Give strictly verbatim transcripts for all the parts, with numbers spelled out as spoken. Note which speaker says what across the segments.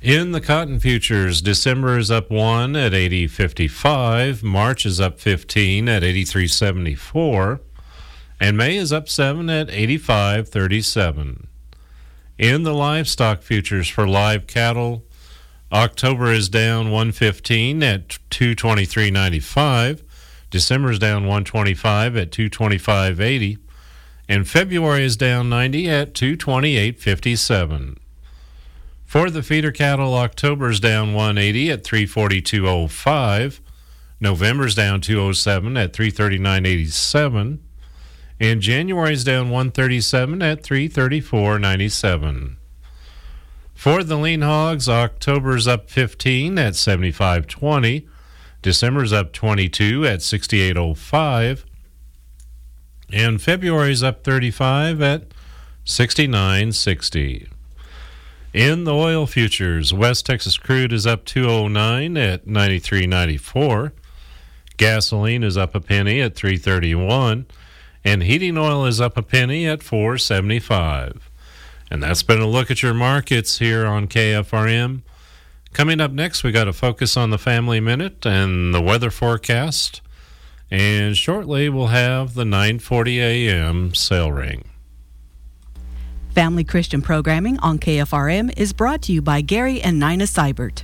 Speaker 1: In the cotton futures, December is up one at eighty fifty-five, March is up fifteen at eighty-three seventy-four, and May is up seven at eighty-five thirty-seven. In the livestock futures for live cattle, October is down one fifteen at two twenty-three ninety-five, December is down one twenty-five at two twenty-five eighty, and February is down ninety at two twenty-eight fifty-seven. For the feeder cattle, October is down one eighty at three forty-two oh five, November is down two oh seven at three thirty-nine eighty-seven, and January is down one thirty-seven at three thirty-four ninety-seven. For the lean hogs, October is up fifteen at seventy-five twenty, December is up twenty-two at sixty-eight oh five, and February is up thirty-five at sixty-nine sixty. In the oil futures, West Texas crude is up two oh nine at ninety-three ninety-four, gasoline is up a penny at three thirty-one, and heating oil is up a penny at four seventy-five. And that's been a look at your markets here on K F R M. Coming up next, we got to focus on the Family Minute and the weather forecast. And shortly, we'll have the nine forty a.m. sale ring.
Speaker 2: Family Christian programming on K F R M is brought to you by Gary and Nina Seibert.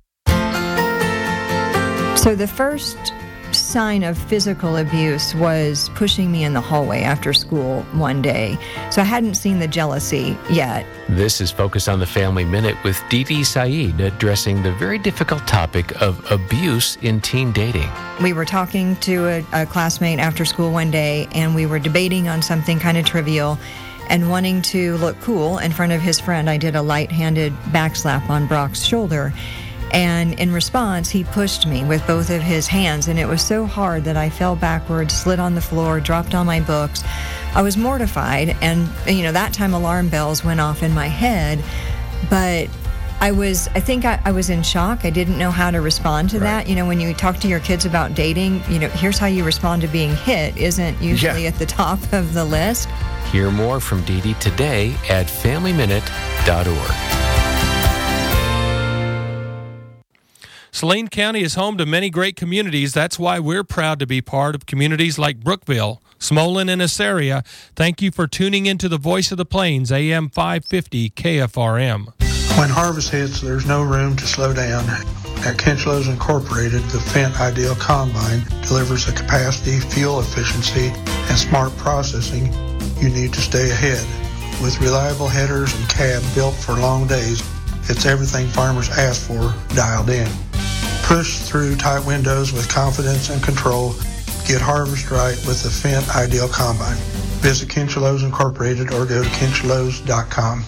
Speaker 3: So the first sign of physical abuse was pushing me in the hallway after school one day. So I hadn't seen the jealousy yet.
Speaker 4: This is Focus on the Family Minute with Dee Dee Saeed addressing the very difficult topic of abuse in teen dating.
Speaker 3: We were talking to a, a classmate after school one day, and we were debating on something kind of trivial. And wanting to look cool in front of his friend, I did a light-handed backslap on Brock's shoulder. And in response, he pushed me with both of his hands, and it was so hard that I fell backwards, slid on the floor, dropped all my books. I was mortified, and, you know, that time alarm bells went off in my head. But I was, I think I, I was in shock. I didn't know how to respond to right. that. You know, when you talk to your kids about dating, you know, here's how you respond to being hit isn't usually yeah. at the top of the list.
Speaker 4: Hear more from Dee Dee today at family minute dot org.
Speaker 5: Saline County is home to many great communities. That's why we're proud to be part of communities like Brookville, Smolin, and Assaria. Thank you for tuning into the Voice of the Plains, A M five fifty K F R M.
Speaker 6: When harvest hits, there's no room to slow down. At Kinchlows Incorporated, the Fendt Ideal Combine delivers the capacity, fuel efficiency, and smart processing you need to stay ahead. With reliable headers and cab built for long days, it's everything farmers ask for dialed in. Push through tight windows with confidence and control. Get harvest right with the Fendt Ideal Combine. Visit Kinchlows Incorporated or go to kinchlows dot com.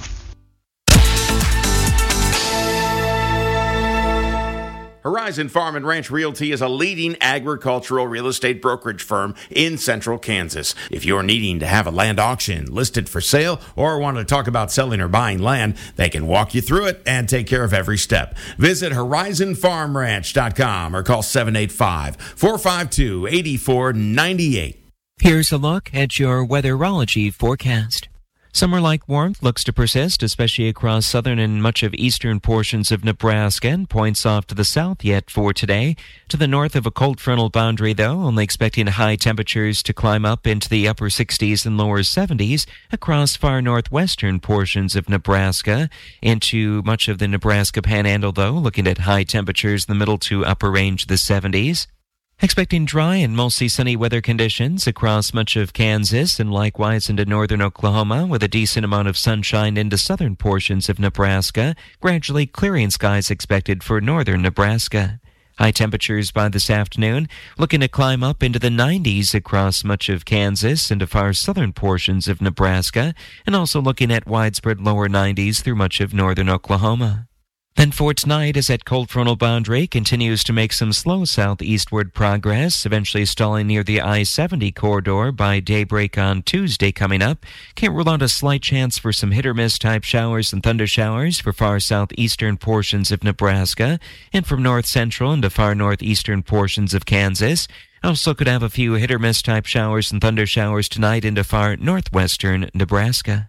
Speaker 7: Horizon Farm and Ranch Realty is a leading agricultural real estate brokerage firm in central Kansas. If you're needing to have a land auction listed for sale or want to talk about selling or buying land, they can walk you through it and take care of every step. Visit horizon farm ranch dot com or call seven eight five, four five two, eight four nine eight.
Speaker 8: Here's a look at your weatherology forecast. Summer-like warmth looks to persist, especially across southern and much of eastern portions of Nebraska, and points off to the south yet for today. To the north of a cold frontal boundary, though, only expecting high temperatures to climb up into the upper sixties and lower seventies across far northwestern portions of Nebraska. Into much of the Nebraska Panhandle, though, looking at high temperatures in the middle to upper range of the seventies. Expecting dry and mostly sunny weather conditions across much of Kansas and likewise into northern Oklahoma, with a decent amount of sunshine into southern portions of Nebraska. Gradually clearing skies expected for northern Nebraska. High temperatures by this afternoon looking to climb up into the nineties across much of Kansas and to far southern portions of Nebraska, and also looking at widespread lower nineties through much of northern Oklahoma. Then for tonight, as that cold frontal boundary continues to make some slow southeastward progress, eventually stalling near the I seventy corridor by daybreak on Tuesday coming up. Can't rule out a slight chance for some hit-or-miss type showers and thunder showers for far southeastern portions of Nebraska and from north central into far northeastern portions of Kansas. Also could have a few hit-or-miss type showers and thunder showers tonight into far northwestern Nebraska.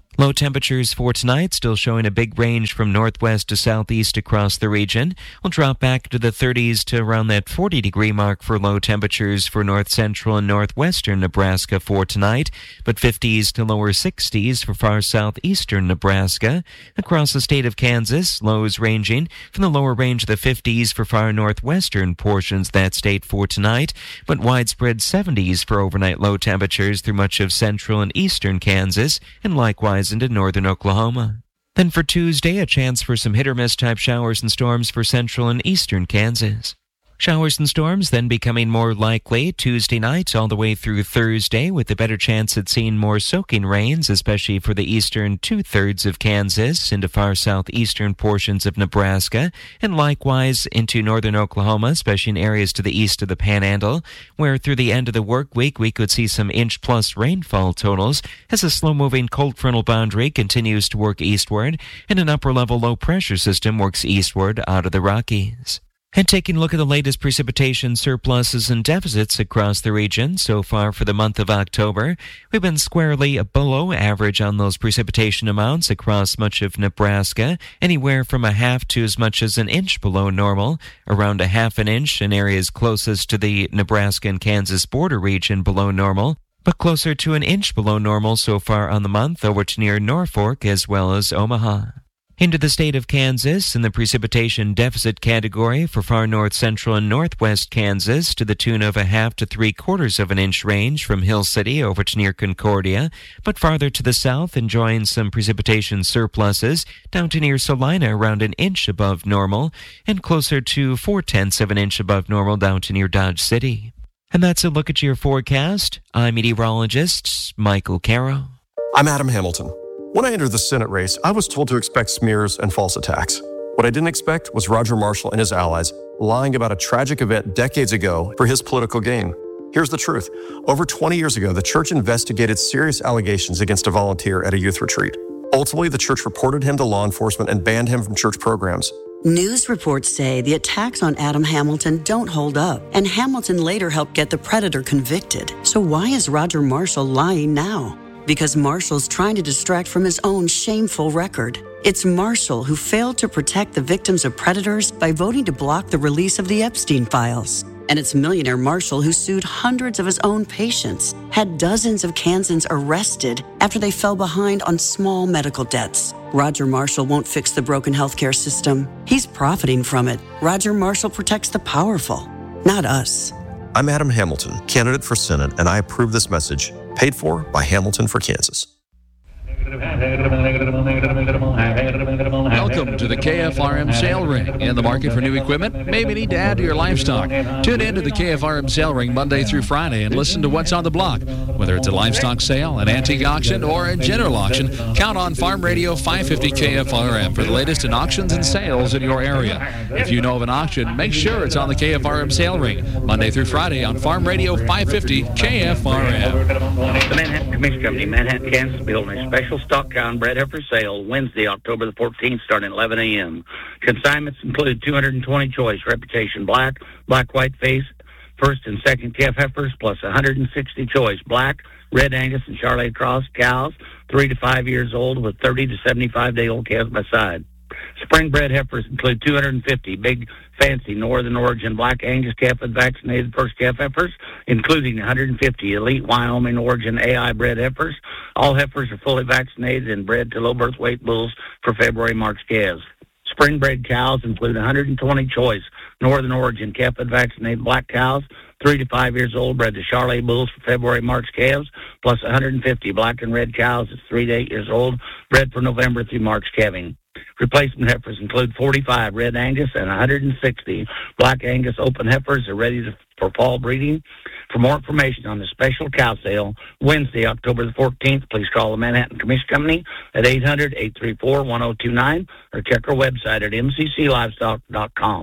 Speaker 8: Low temperatures for tonight still showing a big range from northwest to southeast across the region. We'll drop back to the thirties to around that forty degree mark for low temperatures for north central and northwestern Nebraska for tonight, but fifties to lower sixties for far southeastern Nebraska. Across the state of Kansas, lows ranging from the lower range of the fifties for far northwestern portions of that state for tonight, but widespread seventies for overnight low temperatures through much of central and eastern Kansas, and likewise into northern Oklahoma. Then for Tuesday, a chance for some hit-or-miss type showers and storms for central and eastern Kansas. Showers and storms then becoming more likely Tuesday night all the way through Thursday, with a better chance at seeing more soaking rains, especially for the eastern two-thirds of Kansas into far southeastern portions of Nebraska, and likewise into northern Oklahoma, especially in areas to the east of the Panhandle, where through the end of the work week we could see some inch-plus rainfall totals as a slow-moving cold frontal boundary continues to work eastward and an upper-level low-pressure system works eastward out of the Rockies. And taking a look at the latest precipitation surpluses and deficits across the region so far for the month of October, we've been squarely below average on those precipitation amounts across much of Nebraska, anywhere from a half to as much as an inch below normal, around a half an inch in areas closest to the Nebraska and Kansas border region below normal, but closer to an inch below normal so far on the month over to near Norfolk as well as Omaha. Into the state of Kansas in the precipitation deficit category for far north central and northwest Kansas to the tune of a half to three quarters of an inch range from Hill City over to near Concordia, but farther to the south enjoying some precipitation surpluses down to near Salina around an inch above normal and closer to four-tenths of an inch above normal down to near Dodge City. And that's a look at your forecast. I'm meteorologist Michael Caro.
Speaker 9: I'm Adam Hamilton. When I entered the Senate race, I was told to expect smears and false attacks. What I didn't expect was Roger Marshall and his allies lying about a tragic event decades ago for his political gain. Here's the truth. Over twenty years ago, the church investigated serious allegations against a volunteer at a youth retreat. Ultimately, the church reported him to law enforcement and banned him from church programs.
Speaker 10: News reports say the attacks on Adam Hamilton don't hold up, and Hamilton later helped get the predator convicted. So why is Roger Marshall lying now? Because Marshall's trying to distract from his own shameful record. It's Marshall who failed to protect the victims of predators by voting to block the release of the Epstein files. And it's millionaire Marshall who sued hundreds of his own patients, had dozens of Kansans arrested after they fell behind on small medical debts. Roger Marshall won't fix the broken healthcare system. He's profiting from it. Roger Marshall protects the powerful, not us.
Speaker 9: I'm Adam Hamilton, candidate for Senate, and I approve this message, paid for by Hamilton for Kansas.
Speaker 11: Welcome to the K F R M Sale Ring. In the market for new equipment? Maybe need to add to your livestock. Tune in to the K F R M Sale Ring Monday through Friday and listen to what's on the block. Whether it's a livestock sale, an antique auction, or a general auction, count on Farm Radio five fifty K F R M for the latest in auctions and sales in your area. If you know of an auction, make sure it's on the K F R M Sale Ring Monday through Friday on Farm Radio five fifty K F R M.
Speaker 12: The Manhattan Commission Company, Manhattan, Kansas, building a special stock cow and bred heifer sale Wednesday, October the fourteenth, starting at eleven a.m. Consignments include two hundred twenty choice Reputation Black, Black White Face, first and second calf heifers, plus one hundred sixty choice Black, Red Angus, and Charolais Cross cows, three to five years old with thirty to seventy-five day old calves by side. Spring bred heifers include two hundred fifty big, fancy Northern Origin Black Angus calf and vaccinated first calf heifers, including one hundred fifty elite Wyoming Origin A I bred heifers. All heifers are fully vaccinated and bred to low birth weight bulls for February March calves. Spring bred cows include one hundred twenty choice Northern Origin calf and vaccinated black cows, three to five years old, bred to Charolais bulls for February March calves, plus one hundred fifty black and red cows that's three to eight years old, bred for November through March calving. Replacement heifers include forty-five Red Angus and one hundred sixty Black Angus open heifers are ready to, for fall breeding. For more information on the special cow sale, Wednesday, October the fourteenth, please call the Manhattan Commission Company at eight hundred, eight three four, one oh two nine or check our website at m c c livestock dot com.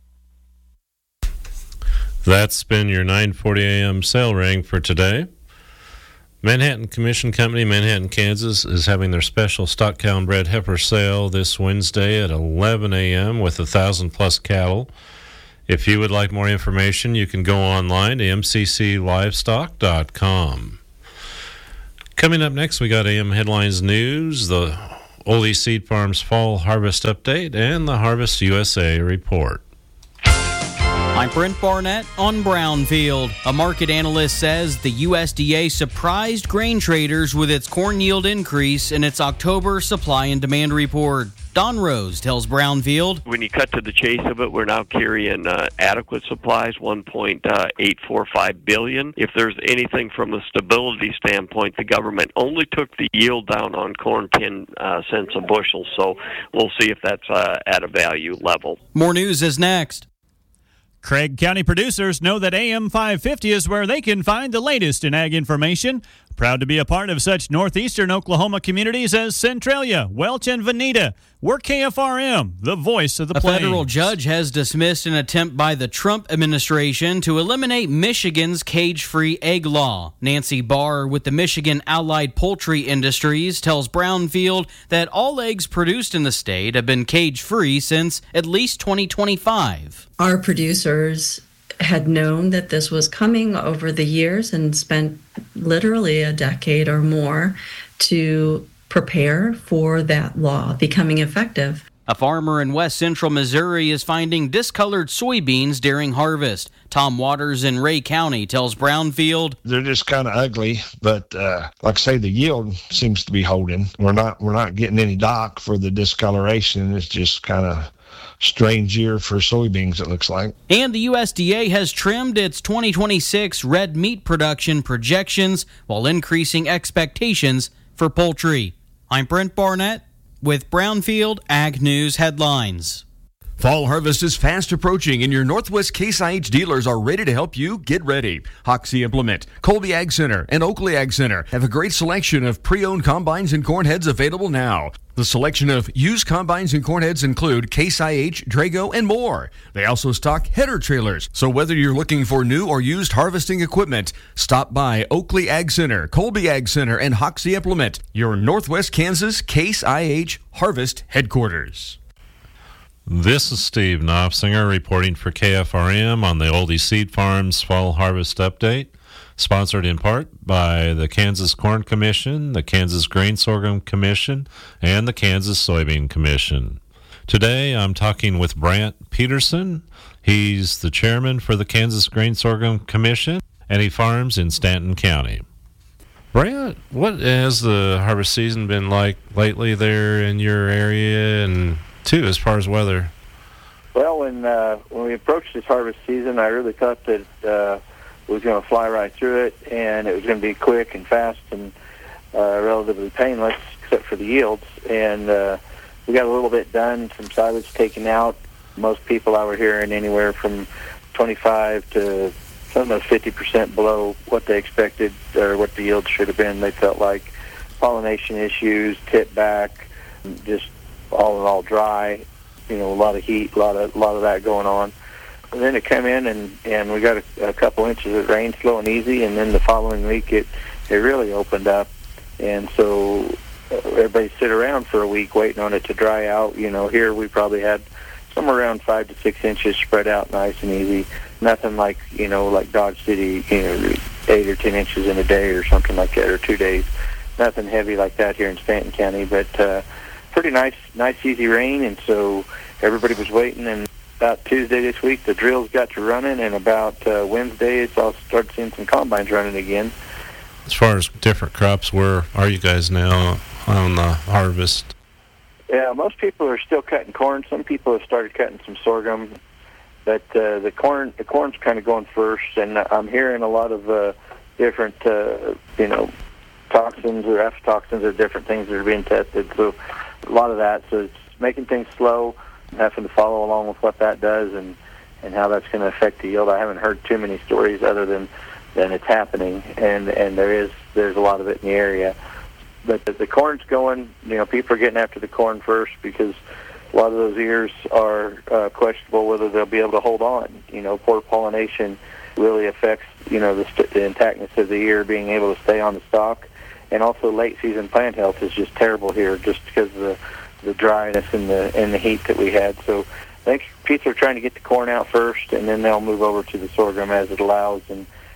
Speaker 1: That's been your nine forty a.m. sale ring for today. Manhattan Commission Company, Manhattan, Kansas, is having their special stock cow and bred heifer sale this Wednesday at eleven a.m. with one thousand plus cattle. If you would like more information, you can go online to m c c livestock dot com. Coming up next, we got A M Headlines News, the Oldie Seed Farms Fall Harvest Update, and the Harvest U S A Report.
Speaker 13: I'm Brent Barnett on Brownfield. A market analyst says the U S D A surprised grain traders with its corn yield increase in its October supply and demand report. Don Rose tells Brownfield.
Speaker 14: When you cut to the chase of it, we're now carrying uh, adequate supplies, one point eight four five billion. If there's anything from a stability standpoint, the government only took the yield down on corn ten uh, cents a bushel, so we'll see if that's uh, at a value level.
Speaker 13: More news is next.
Speaker 15: Craig County producers know that A M five fifty is where they can find the latest in ag information. Proud to be a part of such northeastern Oklahoma communities as Centralia, Welch, and Veneta. We're K F R M, the voice of the
Speaker 13: A
Speaker 15: plains.
Speaker 13: federal judge has dismissed an attempt by the Trump administration to eliminate Michigan's cage-free egg law. Nancy Barr with the Michigan Allied Poultry Industries tells Brownfield that all eggs produced in the state have been cage-free since at least twenty twenty-five.
Speaker 16: Our producers had known that this was coming over the years and spent literally a decade or more to prepare for that law becoming effective.
Speaker 13: A farmer in west central Missouri is finding discolored soybeans during harvest. Tom Waters in Ray County tells Brownfield.
Speaker 17: They're just kind of ugly, but uh, like I say, the yield seems to be holding. We're not we're not getting any dock for the discoloration. It's just kind of strange year for soybeans, it looks like.
Speaker 13: And the U S D A has trimmed its twenty twenty-six red meat production projections while increasing expectations for poultry. I'm Brent Barnett with Brownfield Ag News Headlines.
Speaker 18: Fall harvest is fast approaching, and your Northwest Case I H dealers are ready to help you get ready. Hoxie Implement, Colby Ag Center, and Oakley Ag Center have a great selection of pre-owned combines and corn heads available now. The selection of used combines and corn heads include Case I H, Drago, and more. They also stock header trailers, so whether you're looking for new or used harvesting equipment, stop by Oakley Ag Center, Colby Ag Center, and Hoxie Implement, your Northwest Kansas Case I H Harvest headquarters.
Speaker 1: This is Steve Knopfsinger reporting for K F R M on the Oldie Seed Farms Fall Harvest Update, sponsored in part by the Kansas Corn Commission, the Kansas Grain Sorghum Commission, and the Kansas Soybean Commission. Today I'm talking with Brant Peterson. He's the chairman for the Kansas Grain Sorghum Commission, and he farms in Stanton County. Brant, what has the harvest season been like lately there in your area, and too, as far as weather?
Speaker 19: Well, when uh, when we approached this harvest season, I really thought that uh, we was going to fly right through it, and it was going to be quick and fast and uh, relatively painless, except for the yields. And uh, we got a little bit done, some silage taken out. Most people I were hearing anywhere from twenty-five to almost fifty percent below what they expected or what the yield should have been. They felt like pollination issues, tip back, just all in all dry, you know, a lot of heat, a lot of a lot of that going on. And then it came in, and, and we got a, a couple inches of rain, slow and easy, and then the following week it, it really opened up. And so everybody sit around for a week waiting on it to dry out. You know, here we probably had somewhere around five to six inches spread out nice and easy. Nothing like, you know, like Dodge City, you know, eight or ten inches in a day or something like that, or two days. Nothing heavy like that here in Stanton County, but uh, pretty nice, nice, easy rain, and so everybody was waiting. And about Tuesday this week, the drills got to running, and about uh, Wednesday, it's all started seeing some combines running again.
Speaker 1: As far as different crops, where are you guys now on the harvest?
Speaker 19: Yeah, most people are still cutting corn. Some people have started cutting some sorghum, but uh, the corn, the corn's kind of going first. And I'm hearing a lot of uh, different, uh, you know, toxins or aflatoxins or different things that are being tested. So a lot of that. So it's making things slow, having to follow along with what that does and, and how that's going to affect the yield. I haven't heard too many stories other than, than it's happening, and, and there is there's a lot of it in the area. But the, the corn's going, you know, people are getting after the corn first because a lot of those ears are uh, questionable whether they'll be able to hold on. You know, poor pollination really affects, you know, the, st- the intactness of the ear being able to stay on the stalk. And also late season plant health is just terrible here just because of the, the dryness and the and the heat that we had. So I think people are trying to get the corn out first, and then they'll move over to the sorghum as it allows. And,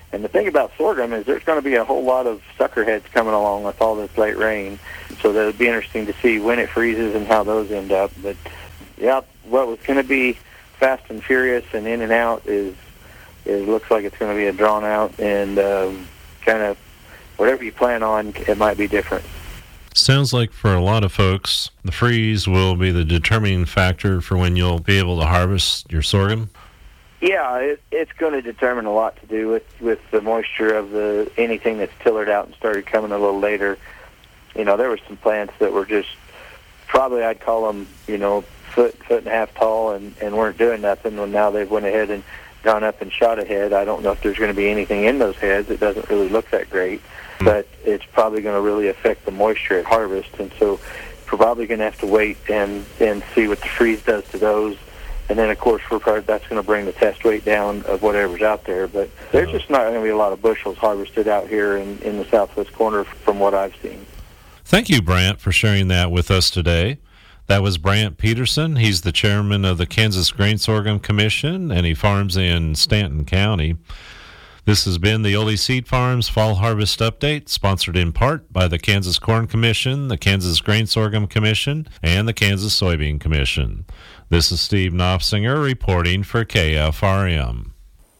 Speaker 19: And the thing about sorghum is there's going to be a whole lot of sucker heads coming along with all this late rain. So that'll be interesting to see when it freezes and how those end up. But, yeah, what was going to be fast and furious and in and out is, it looks like it's going to be a drawn out and um, kind of whatever you plan on, it might be different.
Speaker 1: Sounds like for a lot of folks, the freeze will be the determining factor for when you'll be able to harvest your sorghum.
Speaker 19: Yeah, it, it's going to determine a lot to do with, with the moisture of the anything that's tillered out and started coming a little later. You know, there were some plants that were just probably I'd call them, you know, foot foot and a half tall and, and weren't doing nothing. Well, now they've went ahead and gone up and shot ahead. I don't know if there's going to be anything in those heads. It doesn't really look that great, but it's probably going to really affect the moisture at harvest. And so probably going to have to wait and, and see what the freeze does to those. And then, of course, we're probably, that's going to bring the test weight down of whatever's out there. But there's just not going to be a lot of bushels harvested out here in, in the southwest corner from what I've seen.
Speaker 1: Thank you, Brant, for sharing that with us today. That was Brant Peterson. He's the chairman of the Kansas Grain Sorghum Commission, and he farms in Stanton County. This has been the Ole Seed Farms Fall Harvest Update, sponsored in part by the Kansas Corn Commission, the Kansas Grain Sorghum Commission, and the Kansas Soybean Commission. This is Steve Knopfsinger reporting for K F R M.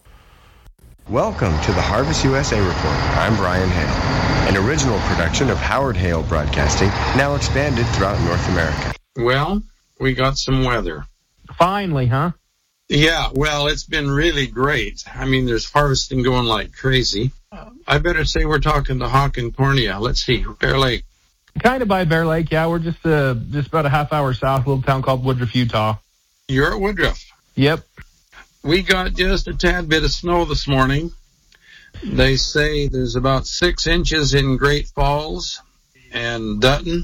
Speaker 20: Welcome to the Harvest U S A Report. I'm Brian Hale, an original production of Howard Hale Broadcasting, now expanded throughout North America.
Speaker 21: Well, we got some weather.
Speaker 22: Finally, huh?
Speaker 21: Yeah, well, it's been really great. I mean, there's harvesting going like crazy. I better say we're talking to Hawk and Cornea. Let's see, Bear Lake.
Speaker 22: Kind of by Bear Lake, yeah. We're just uh, just about a half hour south, a little town called Woodruff, Utah.
Speaker 21: You're at Woodruff?
Speaker 22: Yep.
Speaker 21: We got just a tad bit of snow this morning. They say there's about six inches in Great Falls and Dutton.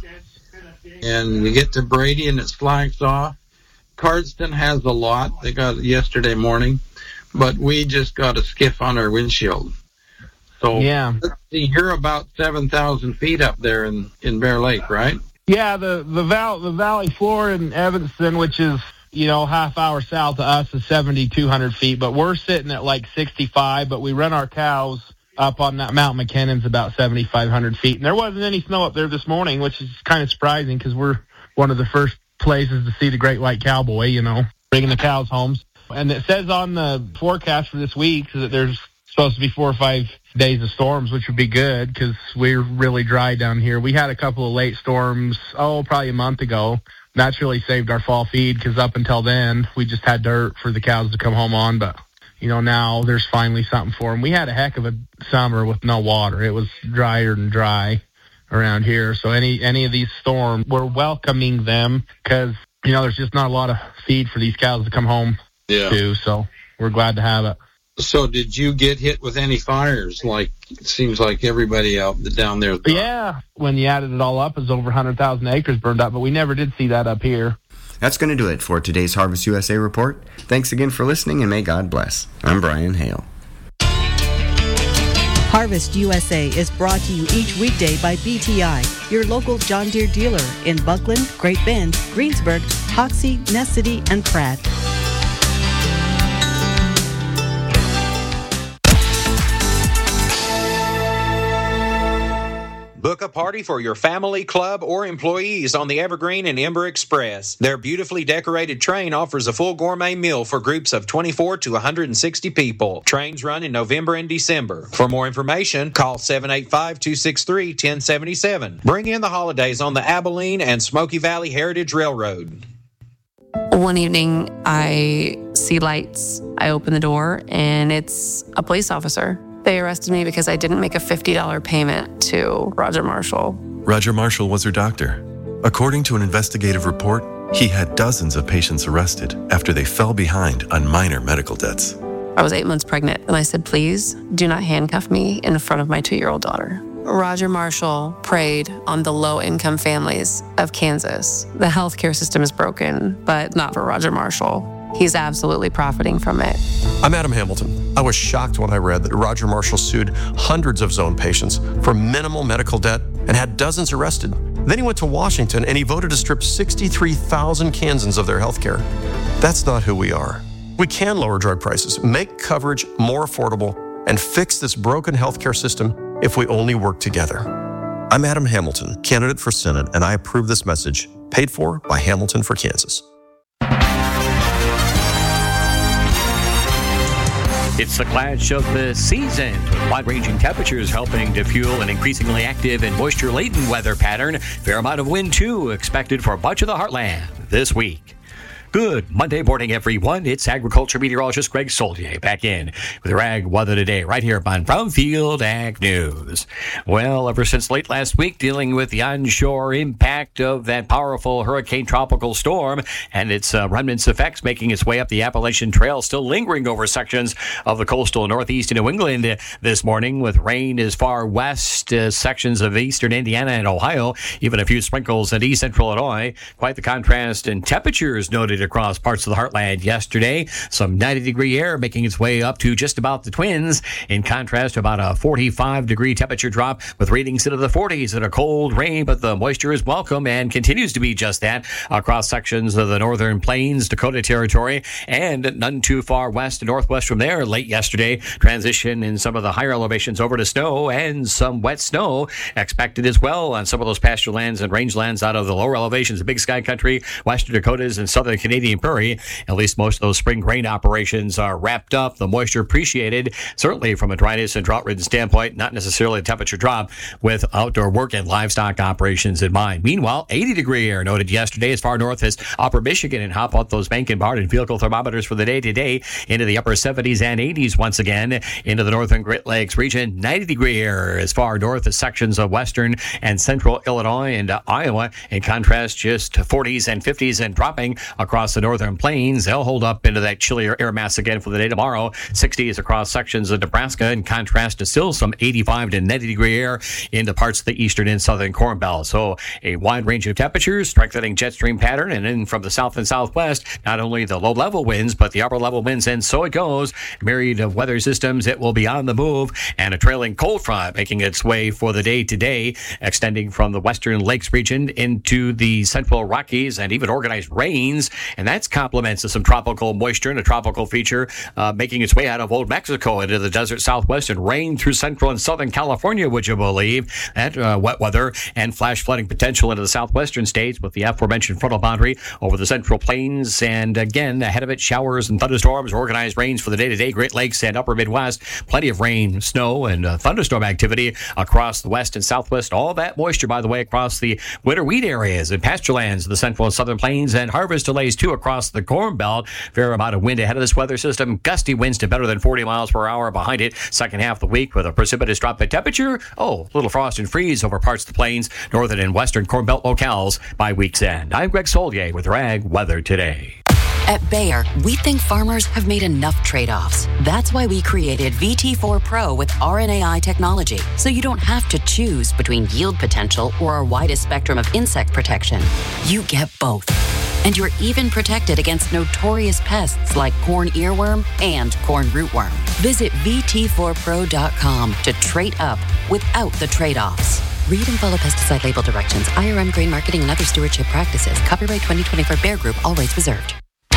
Speaker 21: And you get to Brady and it's Flagstaff. Cardston has a lot. They got it yesterday morning. But we just got a skiff on our windshield. So
Speaker 22: yeah.
Speaker 21: Let's see, you're about seven thousand feet up there in, in Bear Lake, right?
Speaker 22: Yeah, the the, val- the valley floor in Evanston, which is, you know, half hour south of us, is seventy-two hundred feet. But we're sitting at like sixty-five, but we run our cows up on that Mount McKinnon's about seventy-five hundred feet. And there wasn't any snow up there this morning, which is kind of surprising because we're one of the first places to see the great white cowboy, you know, bringing the cows home. And it says on the forecast for this week that there's supposed to be four or five days of storms, which would be good because we're really dry down here. We had a couple of late storms, oh, probably a month ago. That's really saved our fall feed because up until then, we just had dirt for the cows to come home on. But, you know, now there's finally something for them. We had a heck of a summer with no water. It was drier than dry around here. So any any of these storms, we're welcoming them because, you know, there's just not a lot of feed for these cows to come home
Speaker 21: yeah.
Speaker 22: to. So we're glad to have it.
Speaker 21: So did you get hit with any fires? Like, it seems like everybody out down there. Thought.
Speaker 22: Yeah. When you added it all up, it was over one hundred thousand acres burned up, but we never did see that up here.
Speaker 20: That's going to do it for today's Harvest U S A Report. Thanks again for listening, and may God bless. I'm Brian Hale.
Speaker 2: Harvest U S A is brought to you each weekday by B T I, your local John Deere dealer in Buckland, Great Bend, Greensburg, Hoxie, Ness City, and Pratt.
Speaker 23: Book a party for your family, club, or employees on the Evergreen and Ember Express. Their beautifully decorated train offers a full gourmet meal for groups of twenty-four to one hundred sixty people. Trains run in November and December. For more information, call seven eight five, two six three, one zero seven seven. Bring in the holidays on the Abilene and Smoky Valley Heritage Railroad.
Speaker 24: One evening, I see lights. I open the door, and it's a police officer. They arrested me because I didn't make a fifty dollars payment to Roger Marshall.
Speaker 25: Roger Marshall was her doctor. According to an investigative report, he had dozens of patients arrested after they fell behind on minor medical debts.
Speaker 24: I was eight months pregnant, and I said, please do not handcuff me in front of my two-year-old daughter. Roger Marshall preyed on the low-income families of Kansas. The healthcare system is broken, but not for Roger Marshall. He's absolutely profiting from it.
Speaker 9: I'm Adam Hamilton. I was shocked when I read that Roger Marshall sued hundreds of zone patients for minimal medical debt and had dozens arrested. Then he went to Washington and he voted to strip sixty-three thousand Kansans of their health care. That's not who we are. We can lower drug prices, make coverage more affordable, and fix this broken healthcare system if we only work together. I'm Adam Hamilton, candidate for Senate, and I approve this message, paid for by Hamilton for Kansas.
Speaker 3: It's the clash of the seasons, with wide-ranging temperatures helping to fuel an increasingly active and moisture-laden weather pattern. Fair amount of wind, too, expected for much of the heartland this week. Good Monday morning, everyone. It's agriculture meteorologist Greg Solier back in with your ag weather today, right here on Brownfield Ag News. Well, ever since late last week, dealing with the onshore impact of that powerful hurricane tropical storm and its uh, remnants effects making its way up the Appalachian Trail, still lingering over sections of the coastal northeast New England uh, this morning, with rain as far west uh, sections of eastern Indiana and Ohio, even a few sprinkles in east central Illinois. Quite the contrast in temperatures noted across parts of the heartland yesterday. Some ninety degree air making its way up to just about the Twins, in contrast to about a forty-five degree temperature drop with readings into the forties and a cold rain, but the moisture is welcome and continues to be just that across sections of the northern plains, Dakota Territory, and none too far west and northwest from there. Late yesterday, transition in some of the higher elevations over to snow, and some wet snow expected as well on some of those pasture lands and rangelands out of the lower elevations of Big Sky Country, western Dakotas, and southern Canadian Prairie. At least most of those spring grain operations are wrapped up. The moisture appreciated, certainly from a dryness and drought-ridden standpoint, not necessarily a temperature drop, with outdoor work and livestock operations in mind. Meanwhile, eighty degree air noted yesterday as far north as Upper Michigan, and hop out those bank and barn and vehicle thermometers for the day today into the upper seventies and eighties once again into the northern Great Lakes region. ninety degree air as far north as sections of western and central Illinois and uh, Iowa. In contrast, just forties and fifties and dropping across the northern plains. They'll hold up into that chillier air mass again for the day tomorrow. sixties across sections of Nebraska, in contrast to still some eighty-five to ninety degree air into parts of the eastern and southern Corn Belt. So a wide range of temperatures, strengthening jet stream pattern, and then from the south and southwest, not only the low level winds, but the upper level winds, and so it goes. Myriad of weather systems, it will be on the move, and a trailing cold front making its way for the day today, extending from the western lakes region into the central Rockies, and even organized rains. And that's complements of some tropical moisture and a tropical feature uh, making its way out of Old Mexico into the desert southwest, and rain through central and southern California, would you believe? That uh, wet weather and flash flooding potential into the southwestern states with the aforementioned frontal boundary over the central plains. And again, ahead of it, showers and thunderstorms, organized rains for the day-to-day Great Lakes and upper Midwest. Plenty of rain, snow, and uh, thunderstorm activity across the west and southwest. All that moisture, by the way, across the winter wheat areas and pasture lands of the central and southern plains, and harvest delays too across the Corn Belt. Fair amount of wind ahead of this weather system. Gusty winds to better than forty miles per hour behind it. Second half of the week with a precipitous drop in temperature. Oh, little frost and freeze over parts of the plains, northern and western Corn Belt locales by week's end. I'm Greg Solier with Rag Weather Today.
Speaker 4: At Bayer, we think farmers have made enough trade-offs. That's why we created V T four Pro with R N A I technology, so you don't have to choose between yield potential or our widest spectrum of insect protection. You get both. And you're even protected against notorious pests like corn earworm and corn rootworm. Visit V T four pro dot com to trade up without the trade-offs. Read and follow pesticide label directions. I R M Grain Marketing and Other Stewardship Practices. Copyright twenty twenty-four Bayer Group. All rights reserved.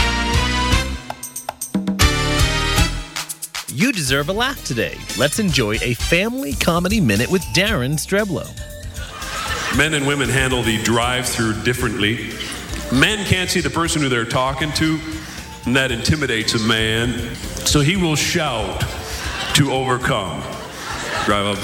Speaker 5: You deserve a laugh today. Let's enjoy a family comedy minute with Darren Streblow.
Speaker 6: Men and women handle the drive-through differently. Men can't see the person who they're talking to, and that intimidates a man. So he will shout to overcome. Drive up.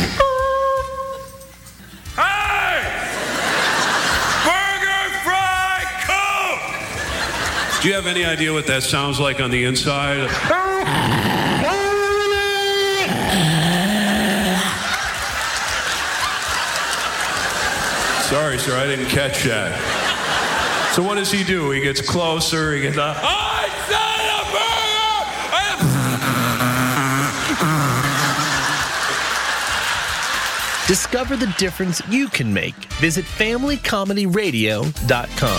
Speaker 6: Hey! Burger, fry, Coke! Do you have any idea what that sounds like on the inside? Sorry, sir, I didn't catch that. So what does he do? He gets closer, he gets, uh, I said
Speaker 5: a burger! Discover the difference you can make. Visit family comedy radio dot com.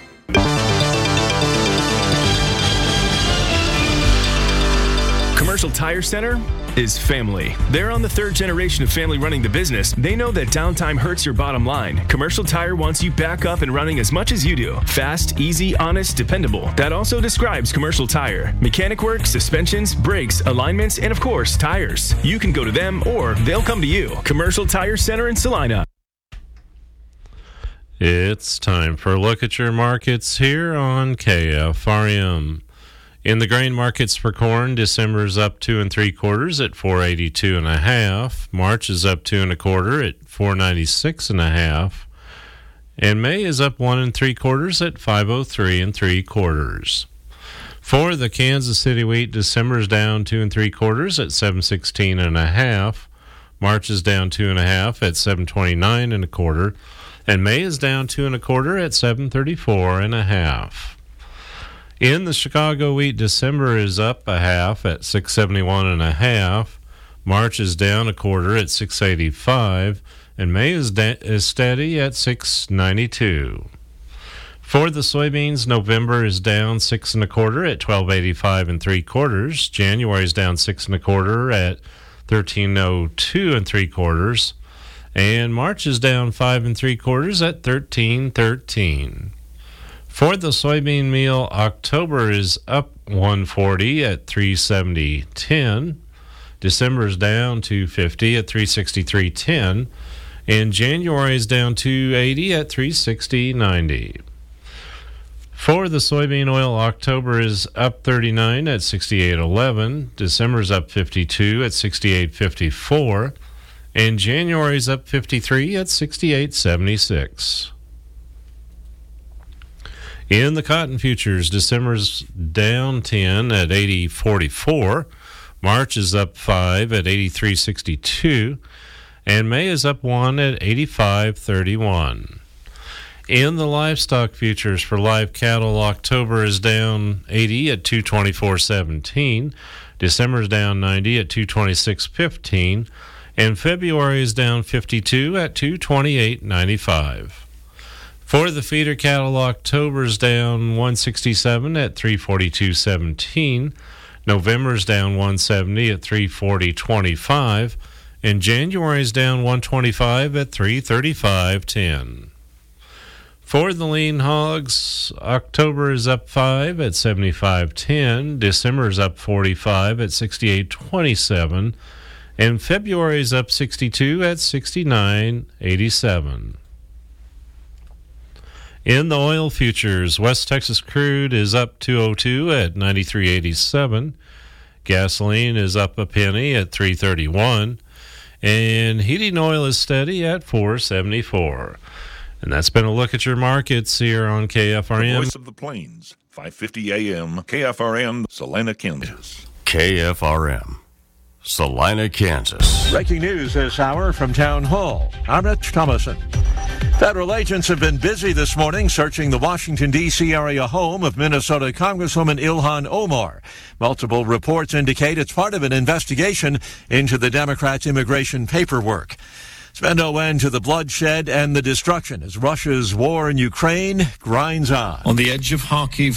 Speaker 7: Commercial Tire Center is family. They're on the third generation of family running the business. They know that downtime hurts your bottom line. Commercial Tire wants you back up and running as much as you do. Fast, easy, honest, dependable. That also describes Commercial Tire. Mechanic work, suspensions, brakes, alignments, and of course, tires. You can go to them or they'll come to you. Commercial Tire Center in Salina.
Speaker 1: It's time for a look at your markets here on K F R M. In the grain markets for corn, December is up two and three quarters at four eighty-two and a half. March is up two and a quarter at four ninety-six and a half. And May is up one and three quarters at five oh three and three quarters. For the Kansas City wheat, December is down two and three quarters at seven sixteen and a half. March is down two and a half at seven twenty-nine and a quarter. And May is down two and a quarter at seven thirty-four and a half. In the Chicago wheat, December is up a half at six seventy-one and a half. March is down a quarter at six eighty-five, and May is, da- is steady at six ninety-two. For the soybeans, November is down six and a quarter at twelve eighty-five and three quarters. January is down six and a quarter at thirteen oh two and three quarters. And March is down five and three quarters at thirteen thirteen. For the soybean meal, October is up one forty at three seventy ten. December is down two fifty at three sixty-three ten. And January is down two eighty at three sixty ninety. For the soybean oil, October is up thirty-nine at sixty-eight eleven. December is up fifty-two at sixty-eight fifty-four. And January is up fifty-three at sixty-eight seventy-six. In the cotton futures, December's down ten at eighty forty-four. March is up five at eighty-three sixty-two. And May is up one at eighty-five thirty-one. In the livestock futures for live cattle, October is down eighty at two twenty-four seventeen. December is down ninety at two twenty-six fifteen. And February is down fifty-two at two twenty-eight ninety-five. For the feeder cattle, October is down one sixty-seven at three forty-two seventeen. November is down one seventy at three forty twenty-five. And January is down one twenty-five at three thirty-five ten. For the lean hogs, October is up five at seventy-five ten. December is up forty-five at sixty-eight twenty-seven. And February is up sixty-two at sixty-nine eighty-seven. In the oil futures, West Texas crude is up two oh two at ninety-three eighty-seven. Gasoline is up a penny at three thirty-one. And heating oil is steady at four seventy-four. And that's been a look at your markets here on K F R M.
Speaker 8: The Voice of the Plains, five fifty A M, K F R M, Salina, Kansas.
Speaker 10: K F R M. Salina, Kansas.
Speaker 11: Breaking news this hour from Town Hall. I'm Rich Thomason. Federal agents have been busy this morning searching the Washington, D C area home of Minnesota Congresswoman Ilhan Omar. Multiple reports indicate it's part of an investigation into the Democrats' immigration paperwork. It's been no end to the bloodshed and the destruction as Russia's war in Ukraine grinds on.
Speaker 12: On the edge of Kharkiv,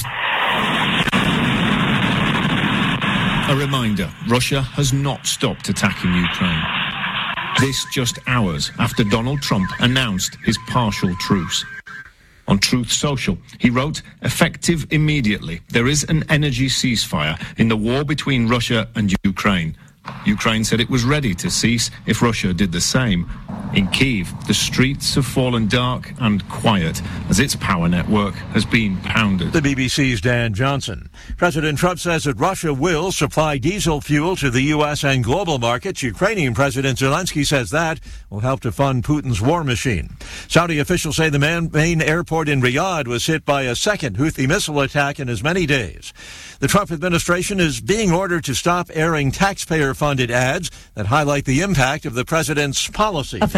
Speaker 12: a reminder, Russia has not stopped attacking Ukraine. This just hours after Donald Trump announced his partial truce. On Truth Social, he wrote, effective immediately, there is an energy ceasefire in the war between Russia and Ukraine. Ukraine said it was ready to cease if Russia did the same. In Kyiv, the streets have fallen dark and quiet as its power network has been pounded.
Speaker 11: The B B C's Dan Johnson. President Trump says that Russia will supply diesel fuel to the U S and global markets. Ukrainian President Zelensky says that will help to fund Putin's war machine. Saudi officials say the main airport in Riyadh was hit by a second Houthi missile attack in as many days. The Trump administration is being ordered to stop airing taxpayer-funded ads that highlight the impact of the president's policy.
Speaker 26: A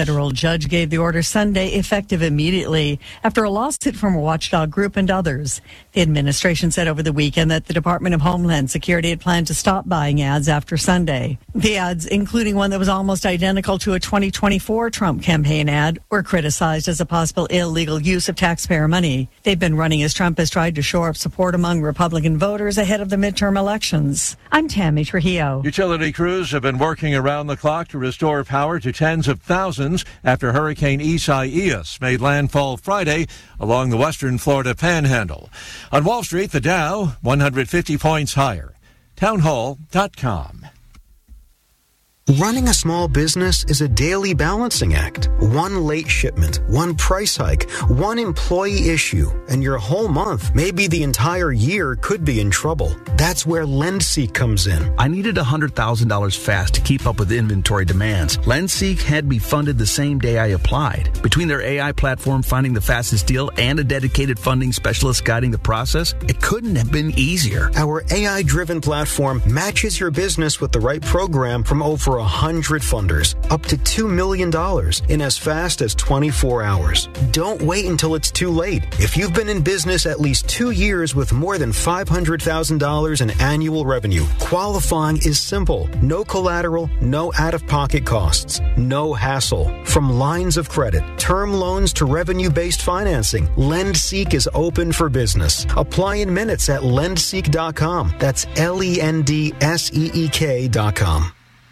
Speaker 2: federal judge gave the order Sunday, effective immediately, after a lawsuit from a watchdog group and others. The administration said over the weekend that the Department of Homeland Security had planned to stop buying ads after Sunday. The ads, including one that was almost identical to a twenty twenty-four Trump campaign ad, were criticized as a possible illegal use of taxpayer money. They've been running as Trump has tried to shore up support among Republican voters ahead of the midterm elections. I'm Tammy Trujillo.
Speaker 11: Utility crews have been working around the clock to restore power to tens of thousands after Hurricane Isaias made landfall Friday along the western Florida panhandle. On Wall Street, the Dow one hundred fifty points higher. townhall dot com.
Speaker 13: Running a small business is a daily balancing act. One late shipment, one price hike, one employee issue, and your whole month, maybe the entire year, could be in trouble. That's where LendSeek comes in.
Speaker 14: I needed one hundred thousand dollars fast to keep up with inventory demands. LendSeek had me funded the same day I applied. Between their A I platform finding the fastest deal and a dedicated funding specialist guiding the process, it couldn't have been easier.
Speaker 13: Our A I-driven platform matches your business with the right program from over one hundred funders, up to two million dollars in as fast as twenty-four hours. Don't wait until it's too late. If you've been in business at least two years with more than five hundred thousand dollars in annual revenue, qualifying is simple. No collateral, no out-of-pocket costs, no hassle. From lines of credit, term loans to revenue-based financing, LendSeek is open for business. Apply in minutes at lendseek dot com. That's L E N D S E E K dot com.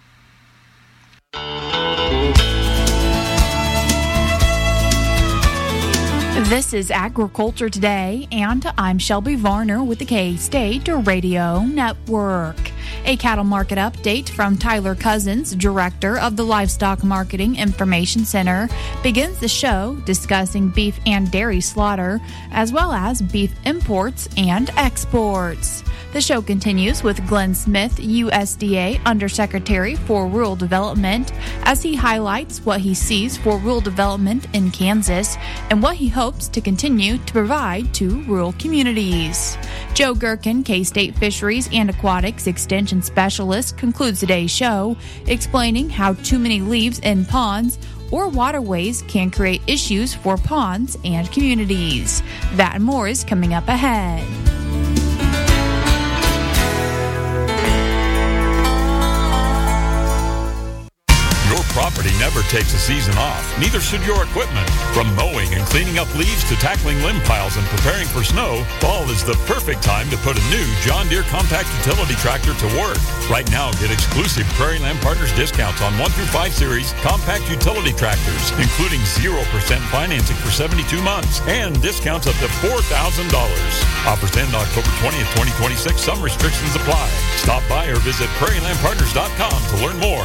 Speaker 15: This is Agriculture Today, and I'm Shelby Varner with the K-State Radio Network. A cattle market update from Tyler Cousins, Director of the Livestock Marketing Information Center, begins the show discussing beef and dairy slaughter, as well as beef imports and exports. The show continues with Glenn Smith, U S D A Undersecretary for Rural Development, as he highlights what he sees for rural development in Kansas and what he hopes to continue to provide to rural communities. Joe Gherkin, K-State Fisheries and Aquatics Extension Specialist, concludes today's show explaining how too many leaves in ponds or waterways can create issues for ponds and communities. That and more is coming up ahead.
Speaker 16: Property never takes a season off. Neither should your equipment. From mowing and cleaning up leaves to tackling limb piles and preparing for snow, fall is the perfect time to put a new John Deere compact utility tractor to work. Right now, get exclusive Prairie Land Partners discounts on one through five series compact utility tractors, including zero percent financing for seventy-two months and discounts up to four thousand dollars. Offers end October twentieth, twenty twenty-six. Some restrictions apply. Stop by or visit prairie land partners dot com to learn more.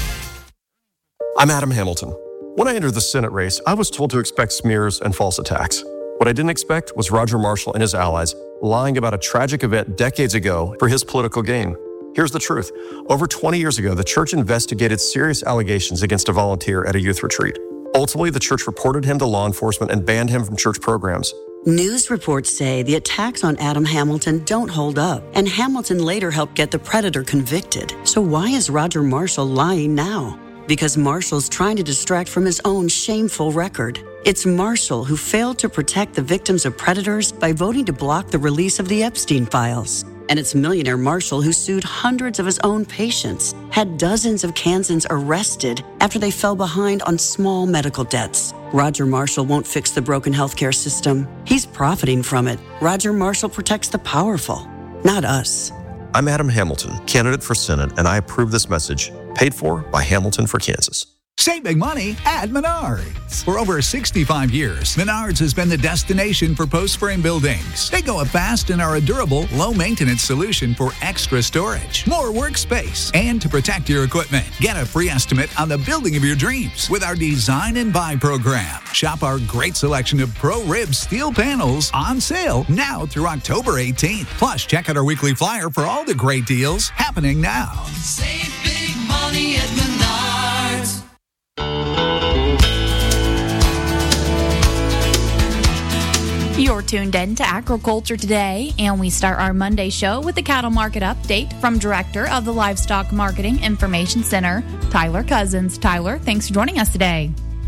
Speaker 9: I'm Adam Hamilton. When I entered the Senate race, I was told to expect smears and false attacks. What I didn't expect was Roger Marshall and his allies lying about a tragic event decades ago for his political gain. Here's the truth. Over twenty years ago, the church investigated serious allegations against a volunteer at a youth retreat. Ultimately, the church reported him to law enforcement and banned him from church programs.
Speaker 17: News reports say the attacks on Adam Hamilton don't hold up, and Hamilton later helped get the predator convicted. So why is Roger Marshall lying now? Because Marshall's trying to distract from his own shameful record. It's Marshall who failed to protect the victims of predators by voting to block the release of the Epstein files. And it's millionaire Marshall who sued hundreds of his own patients, had dozens of Kansans arrested after they fell behind on small medical debts. Roger Marshall won't fix the broken healthcare system. He's profiting from it. Roger Marshall protects the powerful, not us.
Speaker 9: I'm Adam Hamilton, candidate for Senate, and I approve this message, paid for by Hamilton for Kansas.
Speaker 26: Save big money at Menards. For over sixty-five years, Menards has been the destination for post-frame buildings. They go up fast and are a durable, low-maintenance solution for extra storage, more workspace, and to protect your equipment. Get a free estimate on the building of your dreams with our Design and Buy program. Shop our great selection of Pro-Rib steel panels on sale now through October eighteenth. Plus, check out our weekly flyer for all the great deals happening now.
Speaker 27: Save big money at Menards.
Speaker 15: You're tuned in to Agriculture Today, and we start our Monday show with the cattle market update from Director of the Livestock Marketing Information Center, Tyler Cousins. Tyler, thanks for joining us today.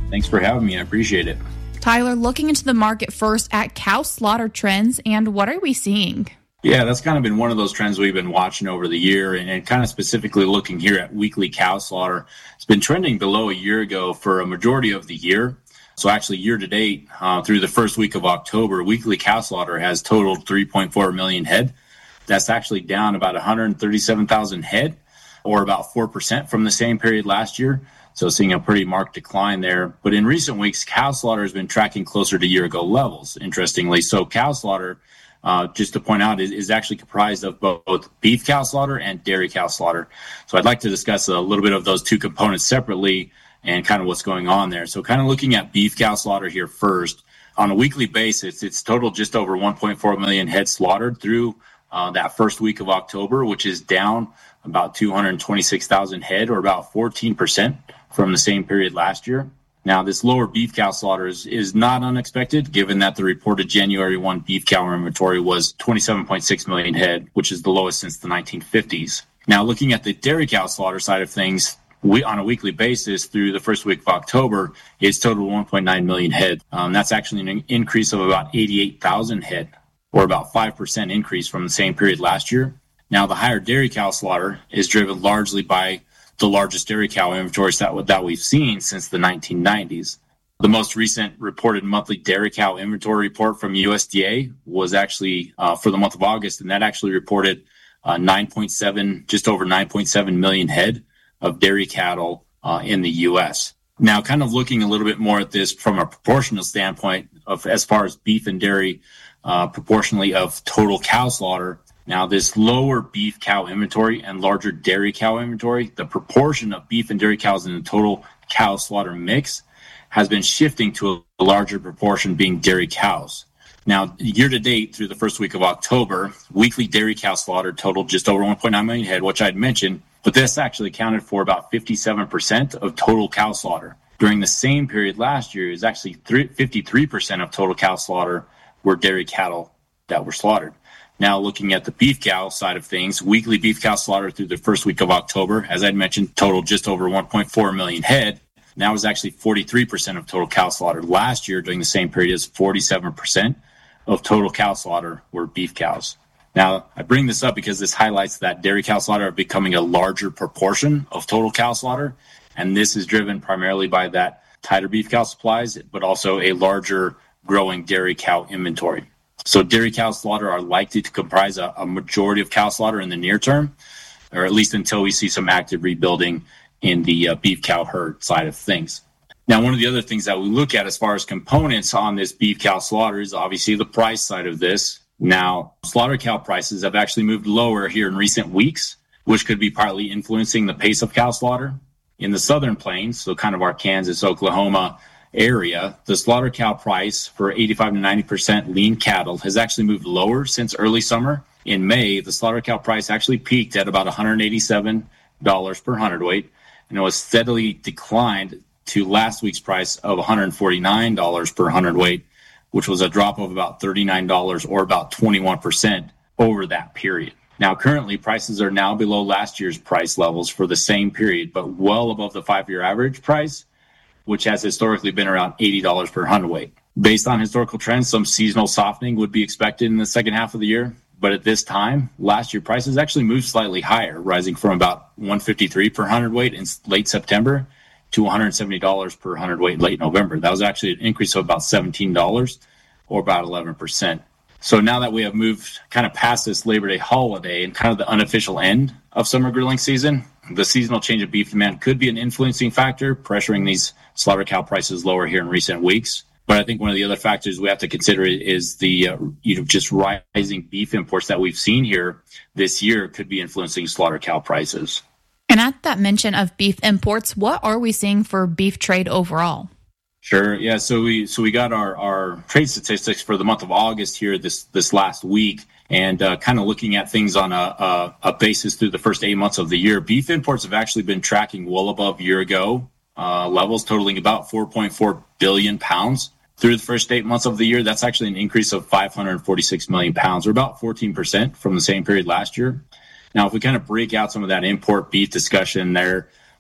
Speaker 18: Thanks for having me. I appreciate it.
Speaker 15: Tyler, looking into the market first at cow slaughter trends, and what are we seeing?
Speaker 18: Yeah, that's kind of been one of those trends we've been watching over the year, and, and kind of specifically looking here at weekly cow slaughter. It's been trending below a year ago for a majority of the year. So actually year to date, uh, through the first week of October, weekly cow slaughter has totaled three point four million head. That's actually down about one hundred thirty-seven thousand head, or about four percent from the same period last year. So seeing a pretty marked decline there. But in recent weeks, cow slaughter has been tracking closer to year-ago levels, interestingly. So cow slaughter, uh, just to point out, is, is actually comprised of both beef cow slaughter and dairy cow slaughter. So I'd like to discuss a little bit of those two components separately and kind of what's going on there. So kind of looking at beef cow slaughter here first. On a weekly basis, it's total just over one point four million head slaughtered through uh, that first week of October, which is down about two hundred twenty-six thousand head, or about fourteen percent from the same period last year. Now, this lower beef cow slaughter is, is not unexpected, given that the reported January first beef cow inventory was twenty-seven point six million head, which is the lowest since the nineteen fifties. Now, looking at the dairy cow slaughter side of things, we, on a weekly basis through the first week of October, it's total one point nine million head. Um, that's actually an increase of about eighty-eight thousand head, or about five percent increase from the same period last year. Now, the higher dairy cow slaughter is driven largely by the largest dairy cow inventories that, that we've seen since the nineteen nineties. The most recent reported monthly dairy cow inventory report from U S D A was actually uh, for the month of August, and that actually reported uh, nine point seven, just over nine point seven million head of dairy cattle uh, in the U S. Now, kind of looking a little bit more at this from a proportional standpoint of as far as beef and dairy uh, proportionally of total cow slaughter. Now, this lower beef cow inventory and larger dairy cow inventory, the proportion of beef and dairy cows in the total cow slaughter mix has been shifting to a larger proportion being dairy cows. Now, year to date through the first week of October, weekly dairy cow slaughter totaled just over one point nine million head, which I'd mentioned, but this actually accounted for about fifty-seven percent of total cow slaughter. During the same period last year, it was actually fifty-three percent of total cow slaughter were dairy cattle that were slaughtered. Now, looking at the beef cow side of things, weekly beef cow slaughter through the first week of October, as I'd mentioned, totaled just over one point four million head. That was actually forty-three percent of total cow slaughter. Last year, during the same period, is forty-seven percent of total cow slaughter were beef cows. Now, I bring this up because this highlights that dairy cow slaughter are becoming a larger proportion of total cow slaughter, and this is driven primarily by that tighter beef cow supplies, but also a larger growing dairy cow inventory. So dairy cow slaughter are likely to comprise a, a majority of cow slaughter in the near term, or at least until we see some active rebuilding in the uh, beef cow herd side of things. Now, one of the other things that we look at as far as components on this beef cow slaughter is obviously the price side of this. Now, slaughter cow prices have actually moved lower here in recent weeks, which could be partly influencing the pace of cow slaughter. In the southern plains, so kind of our Kansas, Oklahoma area, the slaughter cow price for eighty-five to ninety percent lean cattle has actually moved lower since early summer. In May, the slaughter cow price actually peaked at about one hundred eighty-seven dollars per hundredweight, and it was steadily declined to last week's price of one hundred forty-nine dollars per hundredweight, which was a drop of about thirty-nine dollars, or about twenty-one percent over that period. Now, currently, prices are now below last year's price levels for the same period, but well above the five-year average price, which has historically been around eighty dollars per hundredweight. Based on historical trends, some seasonal softening would be expected in the second half of the year. But at this time, last year, prices actually moved slightly higher, rising from about one hundred fifty-three dollars per hundredweight in late September to one hundred seventy dollars per hundredweight late November. That was actually an increase of about seventeen dollars, or about eleven percent. So now that we have moved kind of past this Labor Day holiday and kind of the unofficial end of summer grilling season, the seasonal change of beef demand could be an influencing factor, pressuring these slaughter cow prices lower here in recent weeks. But I think one of the other factors we have to consider is the uh, you know just rising beef imports that we've seen here this year could be influencing slaughter cow prices.
Speaker 15: And at that mention of beef imports, what are we seeing for beef trade overall?
Speaker 18: Sure. Yeah. So we so we got our, our trade statistics for the month of August here this this last week, and uh, kind of looking at things on a, a a basis through the first eight months of the year. Beef imports have actually been tracking well above year ago uh, levels, totaling about four point four billion pounds. Through the first eight months of the year, that's actually an increase of five hundred forty-six million pounds, or about fourteen percent from the same period last year. Now, if we kind of break out some of that import beef discussion there,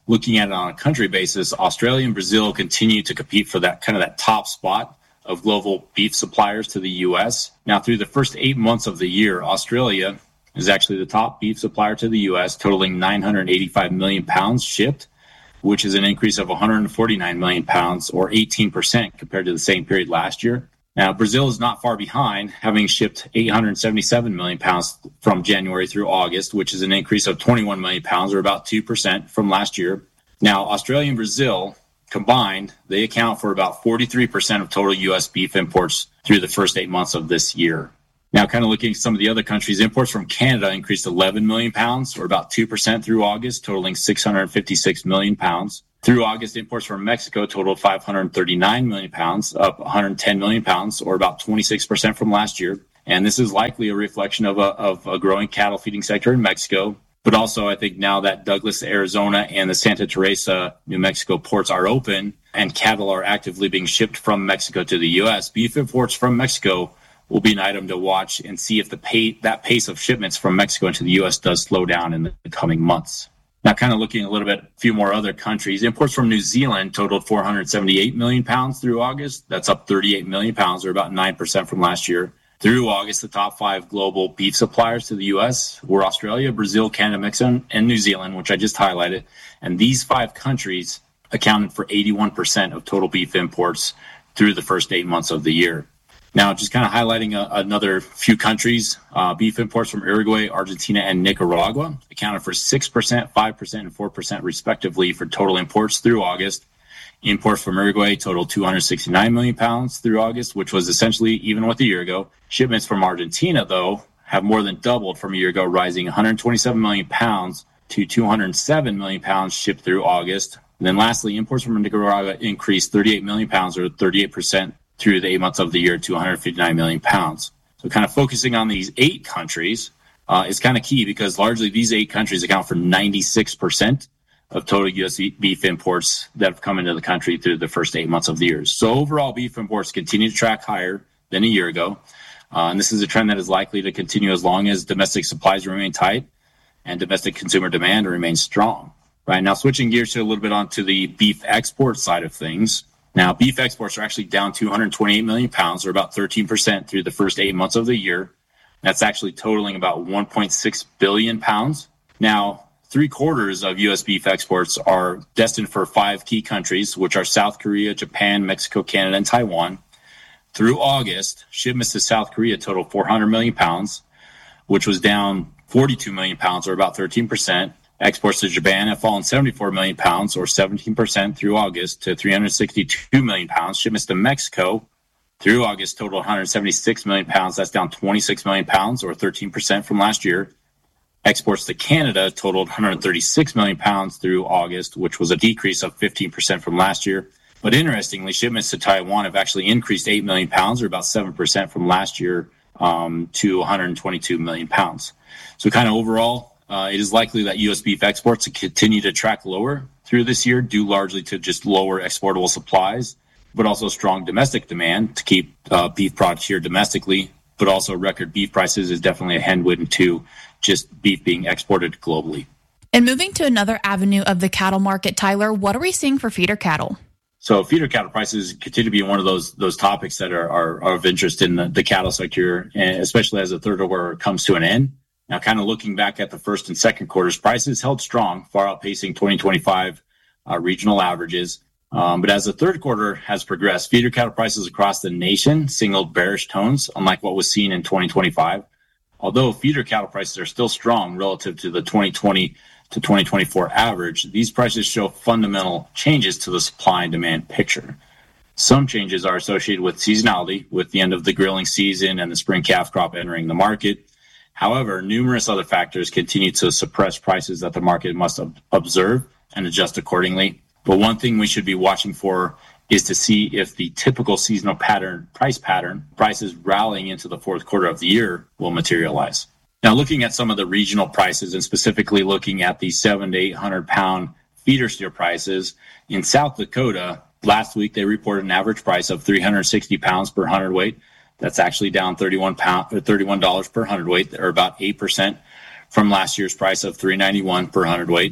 Speaker 18: looking at it on a country basis, Australia and Brazil continue to compete for that kind of that top spot of global beef suppliers to the U S. Now, through the first eight months of the year, Australia is actually the top beef supplier to the U S, totaling nine hundred eighty-five million pounds shipped, which is an increase of one hundred forty-nine million pounds or eighteen percent compared to the same period last year. Now, Brazil is not far behind, having shipped eight hundred seventy-seven million pounds from January through August, which is an increase of twenty-one million pounds or about two percent from last year. Now, Australia and Brazil combined, they account for about forty-three percent of total U S beef imports through the first eight months of this year. Now, kind of looking at some of the other countries, imports from Canada increased eleven million pounds or about two percent through August, totaling six hundred fifty-six million pounds. Through August, imports from Mexico totaled five hundred thirty-nine million pounds, up one hundred ten million pounds, or about twenty-six percent from last year. And this is likely a reflection of a, of a growing cattle feeding sector in Mexico. But also, I think now that Douglas, Arizona, and the Santa Teresa, New Mexico ports are open and cattle are actively being shipped from Mexico to the U S, beef imports from Mexico will be an item to watch and see if the pay, that pace of shipments from Mexico into the U S does slow down in the coming months. Now, kind of looking a little bit, a few more other countries, imports from New Zealand totaled four hundred seventy-eight million pounds through August. That's up thirty-eight million pounds, or about nine percent from last year. Through August, the top five global beef suppliers to the U S were Australia, Brazil, Canada, Mexico, and New Zealand, which I just highlighted. And these five countries accounted for eighty-one percent of total beef imports through the first eight months of the year. Now, just kind of highlighting a, another few countries, uh, beef imports from Uruguay, Argentina, and Nicaragua accounted for six percent, five percent, and four percent respectively for total imports through August. Imports from Uruguay totaled two hundred sixty-nine million pounds through August, which was essentially even with a year ago. Shipments from Argentina, though, have more than doubled from a year ago, rising one hundred twenty-seven million pounds to two hundred seven million pounds shipped through August. And then lastly, imports from Nicaragua increased thirty-eight million pounds, or thirty-eight percent, through the eight months of the year to one hundred fifty-nine million pounds. So kind of focusing on these eight countries uh, is kind of key because largely these eight countries account for ninety-six percent of total U S beef imports that have come into the country through the first eight months of the year. So overall, beef imports continue to track higher than a year ago. Uh, and this is a trend that is likely to continue as long as domestic supplies remain tight and domestic consumer demand remains strong. Right now, switching gears to a little bit onto the beef export side of things. Now, beef exports are actually down two hundred twenty-eight million pounds, or about thirteen percent through the first eight months of the year. That's actually totaling about one point six billion pounds. Now, three quarters of U S beef exports are destined for five key countries, which are South Korea, Japan, Mexico, Canada, and Taiwan. Through August, shipments to South Korea totaled four hundred million pounds, which was down forty-two million pounds, or about thirteen percent. Exports to Japan have fallen seventy-four million pounds, or seventeen percent through August, to three hundred sixty-two million pounds. Shipments to Mexico through August totaled one hundred seventy-six million pounds. That's down twenty-six million pounds, or thirteen percent from last year. Exports to Canada totaled one hundred thirty-six million pounds through August, which was a decrease of fifteen percent from last year. But interestingly, shipments to Taiwan have actually increased eight million pounds, or about seven percent from last year, um, to one hundred twenty-two million pounds. So kind of overall, Uh, it is likely that U S beef exports will continue to track lower through this year, due largely to just lower exportable supplies, but also strong domestic demand to keep uh, beef products here domestically. But also record beef prices is definitely a headwind to just beef being exported globally.
Speaker 15: And moving to another avenue of the cattle market, Tyler, what are we seeing for feeder cattle?
Speaker 18: So feeder cattle prices continue to be one of those those topics that are, are, are of interest in the, the cattle sector, and especially as the third quarter comes to an end. Now, kind of looking back at the first and second quarters, prices held strong, far outpacing twenty twenty-five uh, regional averages. Um, but as the third quarter has progressed, feeder cattle prices across the nation signaled bearish tones, unlike what was seen in twenty twenty-five. Although feeder cattle prices are still strong relative to the twenty twenty to twenty twenty-four average, these prices show fundamental changes to the supply and demand picture. Some changes are associated with seasonality, with the end of the grilling season and the spring calf crop entering the market. However, numerous other factors continue to suppress prices that the market must observe and adjust accordingly. But one thing we should be watching for is to see if the typical seasonal pattern, price pattern, prices rallying into the fourth quarter of the year will materialize. Now, looking at some of the regional prices and specifically looking at the seven to eight hundred pound feeder steer prices in South Dakota, last week they reported an average price of three hundred sixty pounds per hundredweight. That's actually down thirty-one pound or thirty-one dollars per hundredweight, or about eight percent from last year's price of three ninety-one per hundredweight.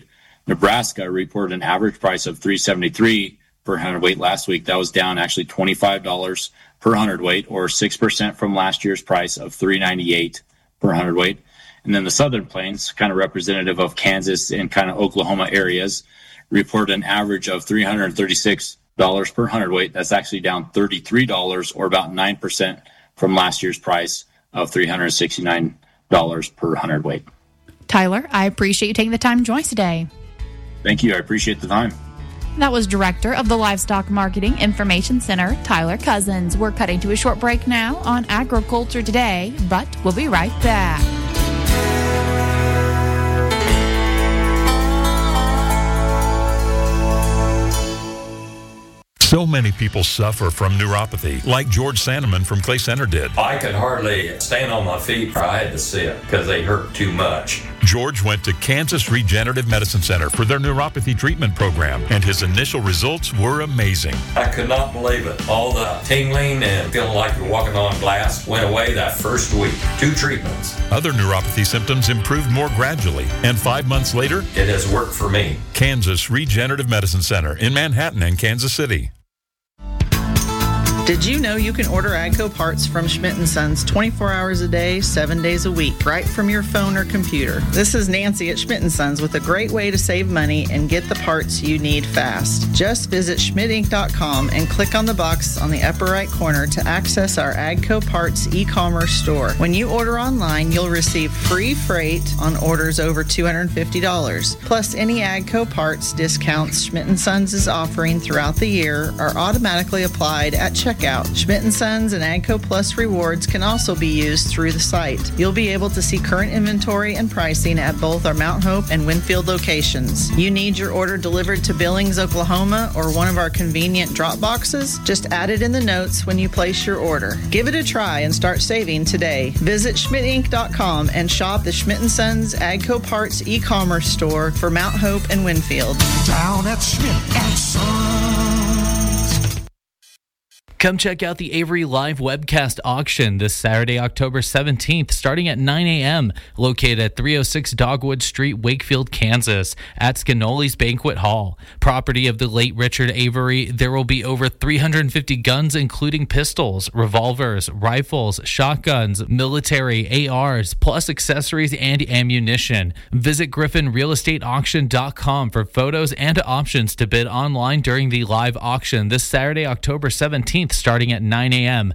Speaker 18: Nebraska reported an average price of three seventy-three per hundredweight last week. That was down actually twenty-five dollars per hundredweight, or six percent from last year's price of three ninety-eight per hundredweight. And then the Southern Plains, kind of representative of Kansas and kind of Oklahoma areas, reported an average of three hundred thirty-six dollars per hundredweight. That's actually down thirty-three dollars, or about nine percent from last year's price of three hundred sixty-nine dollars per hundredweight.
Speaker 15: Tyler, I appreciate you taking the time to join us today.
Speaker 18: Thank you. I appreciate the time.
Speaker 15: That was Director of the Livestock Marketing Information Center, Tyler Cousins. We're cutting to a short break now on Agriculture Today, but we'll be right back.
Speaker 16: So many people suffer from neuropathy, like George Sandeman from Clay Center did.
Speaker 19: I could hardly stand on my feet. I had to sit because they hurt too much.
Speaker 16: George went to Kansas Regenerative Medicine Center for their neuropathy treatment program, and his initial results were amazing.
Speaker 19: I could not believe it. All the tingling and feeling like you're walking on glass went away that first week. Two treatments.
Speaker 16: Other neuropathy symptoms improved more gradually, and five months later,
Speaker 19: it has worked for me.
Speaker 16: Kansas Regenerative Medicine Center in Manhattan and Kansas City.
Speaker 20: Did you know you can order AGCO parts from Schmidt and Sons twenty-four hours a day, seven days a week, right from your phone or computer? This is Nancy at Schmidt and Sons with a great way to save money and get the parts you need fast. Just visit schmidt inc dot com and click on the box on the upper right corner to access our AGCO parts e-commerce store. When you order online, you'll receive free freight on orders over two hundred fifty dollars. Plus, any AGCO parts discounts Schmidt and Sons is offering throughout the year are automatically applied at checkout. Schmidt and Sons and AGCO Plus rewards can also be used through the site. You'll be able to see current inventory and pricing at both our Mount Hope and Winfield locations. You need your order delivered to Billings, Oklahoma, or one of our convenient drop boxes? Just add it in the notes when you place your order. Give it a try and start saving today. Visit schmidt inc dot com and shop the Schmidt and Sons AGCO Parts e-commerce store for Mount Hope and Winfield.
Speaker 27: Down at Schmidt and Sons.
Speaker 21: Come check out the Avery Live webcast auction this Saturday, October seventeenth, starting at nine a.m., located at three oh six Dogwood Street, Wakefield, Kansas, at Scanoli's Banquet Hall. Property of the late Richard Avery, there will be over three hundred fifty guns, including pistols, revolvers, rifles, shotguns, military, A Rs, plus accessories and ammunition. Visit griffin real estate auction dot com for photos and options to bid online during the live auction this Saturday, October seventeenth, starting at nine a.m.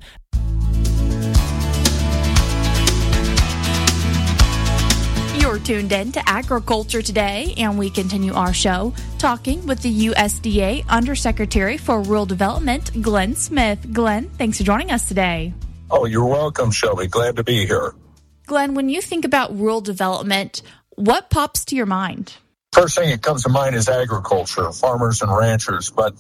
Speaker 15: You're tuned in to Agriculture Today, and we continue our show talking with the U S D A Undersecretary for Rural Development, Glenn Smith. Glenn, thanks for joining us today.
Speaker 22: Oh, you're welcome, Shelby. Glad to be here.
Speaker 15: Glenn, when you think about rural development, what pops to your mind?
Speaker 22: First thing that comes to mind is agriculture, farmers and ranchers, but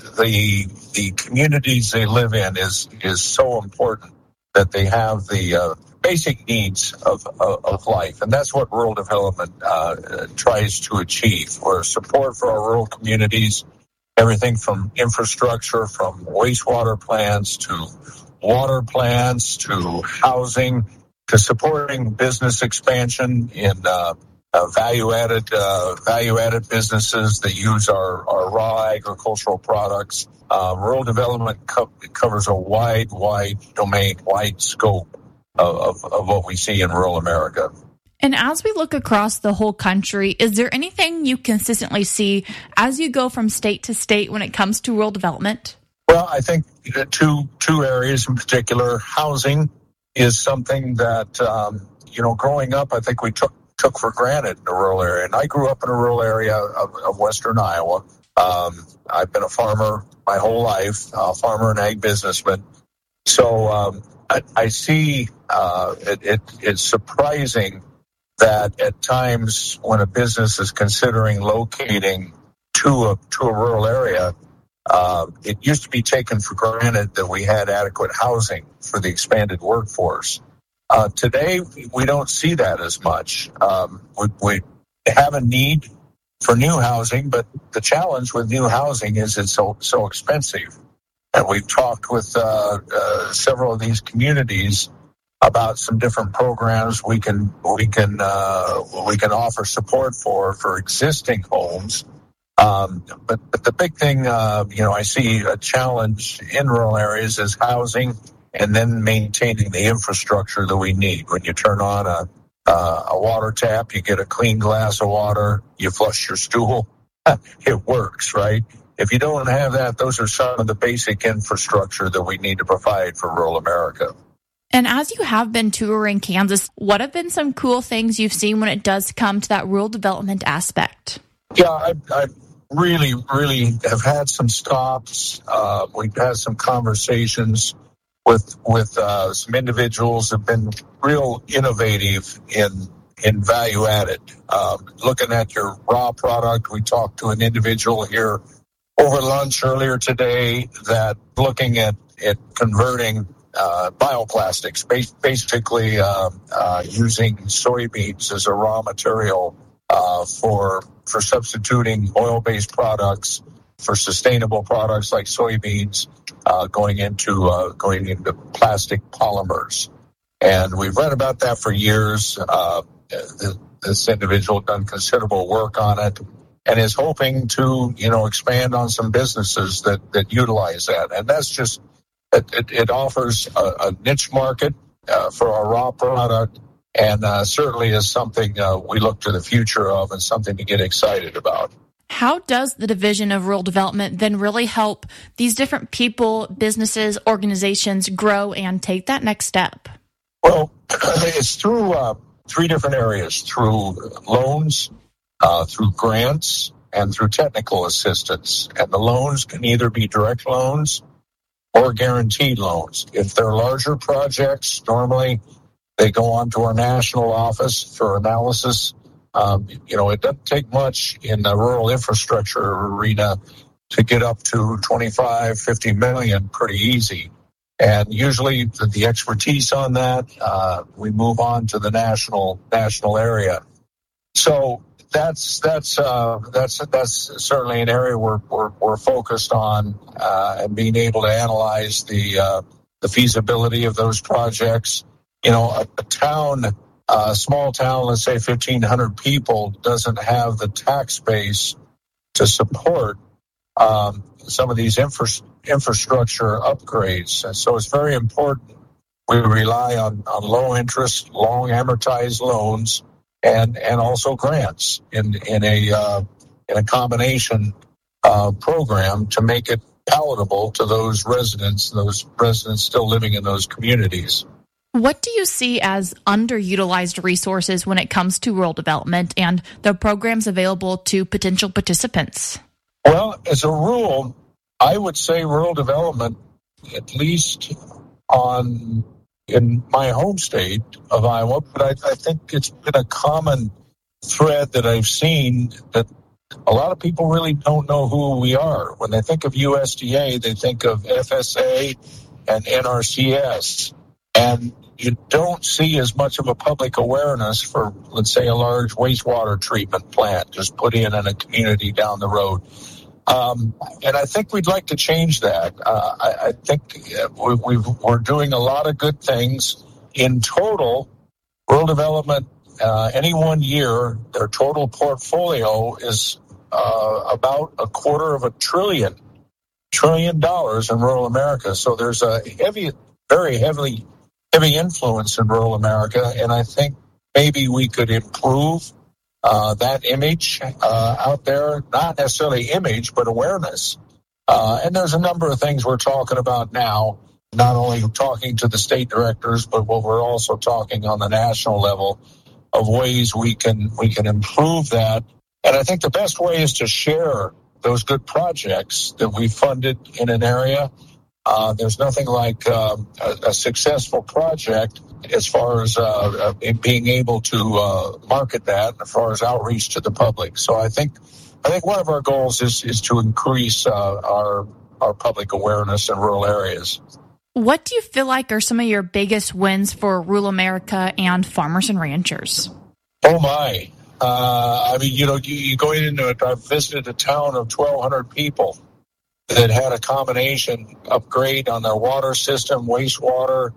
Speaker 22: the the communities they live in is is so important that they have the uh, basic needs of, of of life, and that's what rural development uh, tries to achieve. Or support for our rural communities, everything from infrastructure, from wastewater plants to water plants to housing to supporting business expansion in uh, Uh, value-added uh, value-added businesses that use our, our raw agricultural products. Uh, rural development co- covers a wide, wide domain, wide scope of, of, of what we see in rural America.
Speaker 15: And as we look across the whole country, is there anything you consistently see as you go from state to state when it comes to rural development?
Speaker 22: Well, I think two two areas in particular. Housing is something that, um, you know, growing up, I think we took took for granted in a rural area. And I grew up in a rural area of, of western Iowa. Um, I've been a farmer my whole life, a farmer and ag businessman. So um, I, I see uh, it, it, it's surprising that at times when a business is considering locating to a, to a rural area, uh, it used to be taken for granted that we had adequate housing for the expanded workforce. Uh, today, we don't see that as much. Um, we, we have a need for new housing, but the challenge with new housing is it's so, so expensive. And we've talked with uh, uh, several of these communities about some different programs we can we can uh, we can offer support for for existing homes. Um, but, but the big thing, uh, you know, I see a challenge in rural areas is housing, and then maintaining the infrastructure that we need. When you turn on a uh, a water tap, you get a clean glass of water, you flush your stool, it works, right? If you don't have that, those are some of the basic infrastructure that we need to provide for rural America.
Speaker 15: And as you have been touring Kansas, what have been some cool things you've seen when it does come to that rural development aspect?
Speaker 22: Yeah, I, I really, really have had some stops. Uh, we've had some conversations with with uh, some individuals who have been real innovative in in value added. Um, looking at your raw product, we talked to an individual here over lunch earlier today that looking at, at converting uh, bioplastics, basically uh, uh, using soybeans as a raw material uh, for for substituting oil-based products for sustainable products like soybeans, uh, going into uh, going into plastic polymers. And we've read about that for years. Uh, this individual done considerable work on it, and is hoping to, you know, expand on some businesses that, that utilize that. And that's just, it, it, it offers a, a niche market uh, for our raw product, and uh, certainly is something uh, we look to the future of and something to get excited about.
Speaker 15: How does the Division of Rural Development then really help these different people, businesses, organizations grow and take that next step?
Speaker 22: Well, it's through uh, three different areas, through loans, Uh, through grants, and through technical assistance. And the loans can either be direct loans or guaranteed loans. If they're larger projects, normally they go on to our national office for analysis. Um, you know, it doesn't take much in the rural infrastructure arena to get up to twenty-five, fifty million pretty easy. And usually the, the expertise on that, uh, we move on to the national national area. So That's that's uh, that's that's certainly an area we're we're, we're focused on, uh, and being able to analyze the uh, the feasibility of those projects. You know, a, a town, a small town, let's say fifteen hundred people, doesn't have the tax base to support um, some of these infra- infrastructure upgrades. And so it's very important we rely on, on low interest, long amortized loans. And and also grants in in a uh, in a combination uh, program to make it palatable to those residents, those residents still living in those communities.
Speaker 15: What do you see as underutilized resources when it comes to rural development and the programs available to potential participants?
Speaker 22: Well, as a rule, I would say rural development, at least on in my home state of Iowa, but I, I think it's been a common thread that I've seen that a lot of people really don't know who we are. When they think of U S D A, they think of F S A and N R C S, and you don't see as much of a public awareness for, let's say, a large wastewater treatment plant just put in in a community down the road. Um, and I think we'd like to change that. Uh, I, I think we, we've, we're doing a lot of good things. In total, rural development, uh, any one year, their total portfolio is uh, about a quarter of a trillion, trillion dollars in rural America. So there's a heavy, very heavily, heavy influence in rural America. And I think maybe we could improve Uh, that image uh, out there, not necessarily image, but awareness. Uh, and there's a number of things we're talking about now, not only talking to the state directors, but what we're also talking on the national level of ways we can we can improve that. And I think the best way is to share those good projects that we funded in an area. Uh, there's nothing like um, a, a successful project as far as uh, being able to uh, market that, as far as outreach to the public. So I think I think one of our goals is is to increase uh, our our public awareness in rural areas.
Speaker 15: What do you feel like are some of your biggest wins for rural America and farmers and ranchers?
Speaker 22: Oh my! Uh, I mean, you know, you, you go into it. I visited a town of twelve hundred people that had a combination upgrade on their water system, wastewater,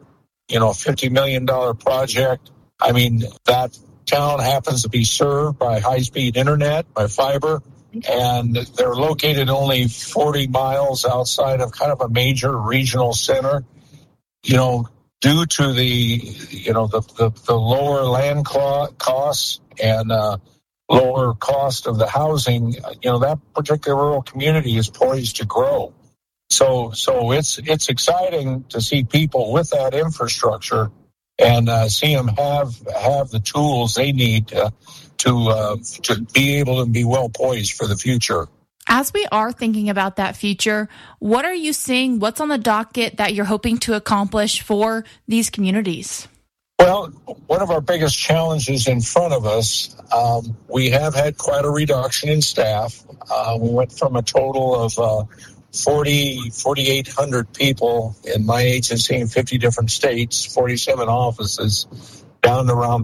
Speaker 22: you know, fifty million dollars project. I mean, that town happens to be served by high-speed internet, by fiber, and they're located only forty miles outside of kind of a major regional center. You know, due to the, you know, the, the, the lower land costs and uh, lower cost of the housing, you know, that particular rural community is poised to grow. So, so it's it's exciting to see people with that infrastructure and uh, see them have have the tools they need to to, uh, to be able to be well poised for the future.
Speaker 15: As we are thinking about that future, what are you seeing? What's on the docket that you're hoping to accomplish for these communities?
Speaker 22: Well, one of our biggest challenges in front of us, um, we have had quite a reduction in staff. Uh, we went from a total of uh, forty, forty-eight hundred people in my agency in fifty different states, forty-seven offices, down to around